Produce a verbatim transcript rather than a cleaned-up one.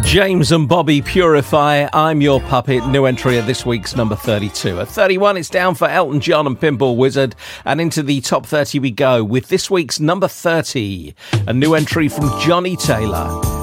James and Bobby Purify, I'm Your Puppet, new entry of this week's number thirty-two. At thirty-one, it's down for Elton John and Pinball Wizard, and into the top thirty we go with this week's number thirty, a new entry from Johnny Taylor.